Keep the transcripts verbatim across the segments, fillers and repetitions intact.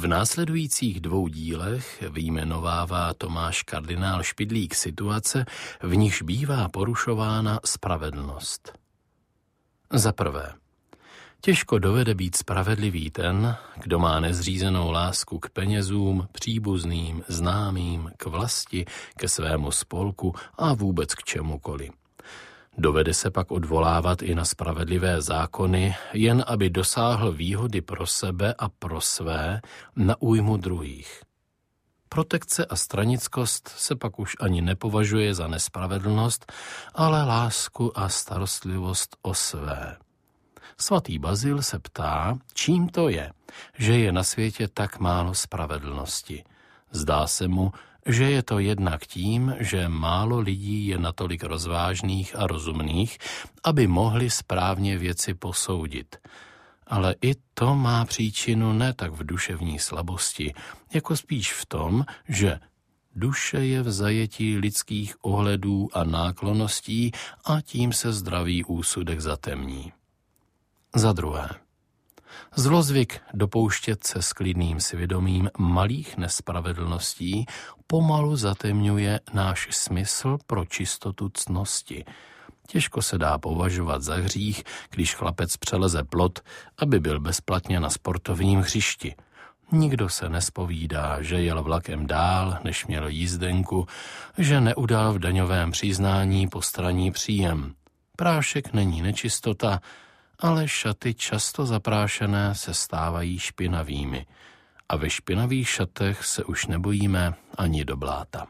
V následujících dvou dílech vyjmenovává Tomáš kardinál Špidlík situace, v nichž bývá porušována spravedlnost. Za prvé, těžko dovede být spravedlivý ten, kdo má nezřízenou lásku k penězům, příbuzným, známým, k vlasti, ke svému spolku a vůbec k čemukoli. Dovede se pak odvolávat i na spravedlivé zákony, jen aby dosáhl výhody pro sebe a pro své na újmu druhých. Protekce a stranickost se pak už ani nepovažuje za nespravedlnost, ale lásku a starostlivost o své. Svatý Bazil se ptá, čím to je, že je na světě tak málo spravedlnosti. Zdá se mu, že je to jednak tím, že málo lidí je natolik rozvážných a rozumných, aby mohli správně věci posoudit. Ale i to má příčinu ne tak v duševní slabosti, jako spíš v tom, že duše je v zajetí lidských ohledů a náklonností a tím se zdravý úsudek zatemní. Za druhé, zlozvyk dopouštět se s klidným svědomím malých nespravedlností pomalu zatemňuje náš smysl pro čistotu ctnosti. Těžko se dá považovat za hřích, když chlapec přeleze plot, aby byl bezplatně na sportovním hřišti. Nikdo se nespovídá, že jel vlakem dál, než měl jízdenku, že neudal v daňovém přiznání postranní příjem. Prášek není nečistota, ale šaty často zaprášené se stávají špinavými a ve špinavých šatech se už nebojíme ani do bláta.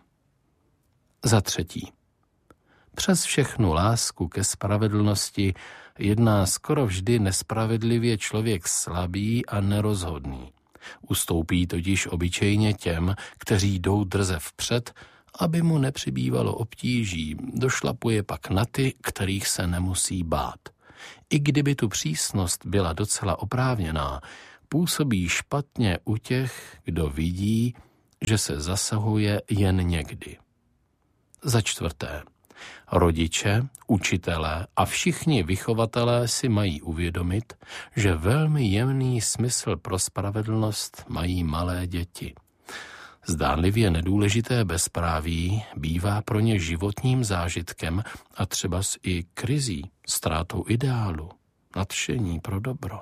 Za třetí, přes všechnu lásku ke spravedlnosti jedná skoro vždy nespravedlivě člověk slabý a nerozhodný. Ustoupí totiž obyčejně těm, kteří jdou drze vpřed, aby mu nepřibývalo obtíží, došlapuje pak na ty, kterých se nemusí bát. I kdyby tu přísnost byla docela oprávněná, působí špatně u těch, kdo vidí, že se zasahuje jen někdy. Za čtvrté, rodiče, učitelé a všichni vychovatelé si mají uvědomit, že velmi jemný smysl pro spravedlnost mají malé děti. Zdánlivě nedůležité bezpráví bývá pro ně životním zážitkem a třeba i krizí, ztrátou ideálu, nadšení pro dobro.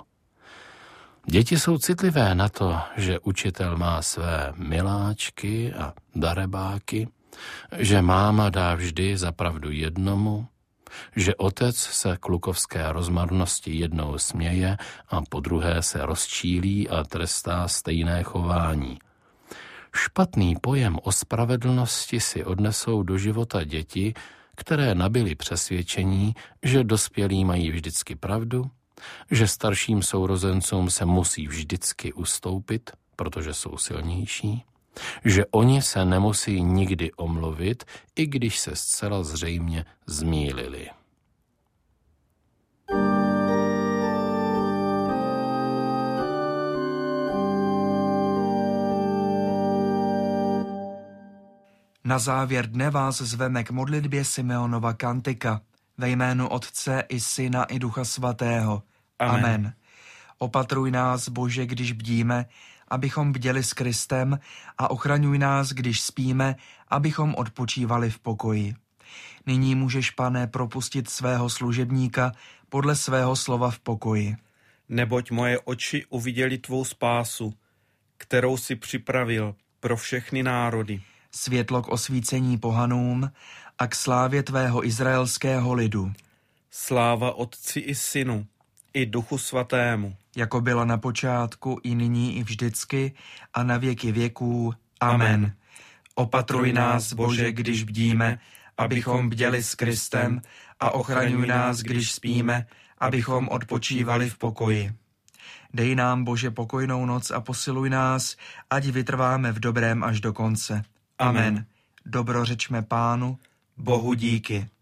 Děti jsou citlivé na to, že učitel má své miláčky a darebáky, že máma dá vždy za pravdu jednomu, že otec se klukovské rozmarnosti jednou směje a podruhé se rozčílí a trestá stejné chování. Špatný pojem o spravedlnosti si odnesou do života děti, které nabyly přesvědčení, že dospělí mají vždycky pravdu, že starším sourozencům se musí vždycky ustoupit, protože jsou silnější, že oni se nemusí nikdy omluvit, i když se zcela zřejmě zmýlili. Na závěr dne vás zveme k modlitbě Simeonova kantika ve jménu Otce i Syna i Ducha Svatého. Amen. Amen. Opatruj nás, Bože, když bdíme, abychom bděli s Kristem, a ochraňuj nás, když spíme, abychom odpočívali v pokoji. Nyní můžeš, Pane, propustit svého služebníka podle svého slova v pokoji. Neboť moje oči uviděli tvou spásu, kterou si připravil pro všechny národy. Světlo k osvícení pohanům a k slávě tvého izraelského lidu. Sláva Otci i Synu, i Duchu Svatému. Jako bylo na počátku, i nyní, i vždycky, a na věky věků. Amen. Amen. Opatruj nás, Bože, když bdíme, abychom bděli s Kristem, a ochraňuj nás, když spíme, abychom odpočívali v pokoji. Dej nám, Bože, pokojnou noc a posiluj nás, ať vytrváme v dobrém až do konce. Amen. Amen. Dobrořečme Pánu, Bohu díky.